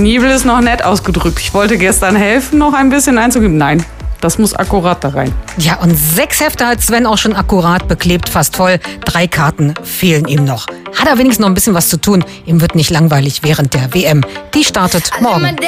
Penibel ist noch nett ausgedrückt. Ich wollte gestern helfen, noch ein bisschen einzugeben. Nein, das muss akkurat da rein. Ja, und 6 Hefte hat Sven auch schon akkurat beklebt, fast voll. 3 Karten fehlen ihm noch. Hat er wenigstens noch ein bisschen was zu tun. Ihm wird nicht langweilig während der WM. Die startet morgen.